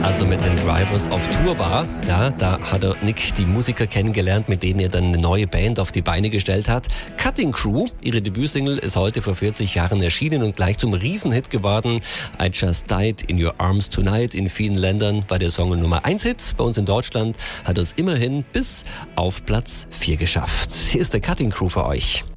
also mit den Drivers auf Tour war. Ja, da hat er Nick die Musiker kennengelernt, mit denen er dann eine neue Band auf die Beine gestellt hat. Cutting Crew, ihre Debütsingle, ist heute vor 40 Jahren erschienen und gleich zum Riesenhit geworden. I Just Died in Your Arms Tonight. In vielen Ländern war der Song Nummer 1 Hit. Bei uns in Deutschland hat er es immerhin bis auf Platz 4 geschafft. Hier ist der Cutting Crew für euch.